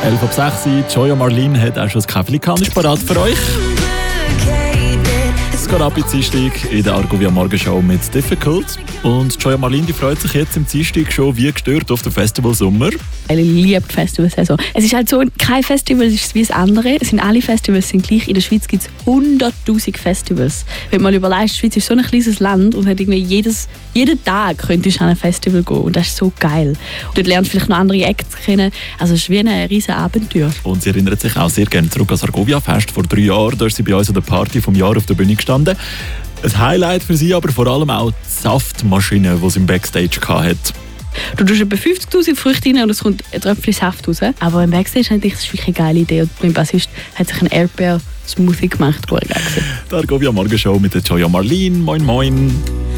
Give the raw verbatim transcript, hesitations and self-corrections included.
elf ab sechs. Joya Marlin hat auch schon das Käffchen parat für euch. Es geht ab in Dienstag in der Argovia Morgenshow mit Difficult. Und Joya Marlin die freut sich jetzt im Dienstag schon wie gestört auf den Festival Sommer. Ich liebe die Festivalsaison. Es ist halt so, kein Festival ist wie das andere. Es sind alle Festivals sind gleich. In der Schweiz gibt es hunderttausend Festivals. Wenn man mal überlegt, die Schweiz ist so ein kleines Land und hat irgendwie jedes, jeden Tag könntest du an ein Festival gehen. Und das ist so geil. Und dort lernst du vielleicht noch andere Acts kennen. Also es ist wie ein riesen Abenteuer. Und sie erinnert sich auch sehr gerne zurück an das Argovia-Fest. Vor drei Jahren da ist sie bei uns an der Party vom Jahr auf der Bühne gestanden. Ein Highlight für sie aber vor allem auch die Saftmaschine, die sie im Backstage hatte. Du tust etwa fünfzigtausend Früchte rein und es kommt ein Tröpfchen Saft raus. Aber im Backstage habe ich gedacht, das ist wirklich eine geile Idee. Und mein Bassist hat sich einen Erdbeer-Smoothie gemacht. Die Argovia Morgenshow mit der Joya Marlin. Moin, moin.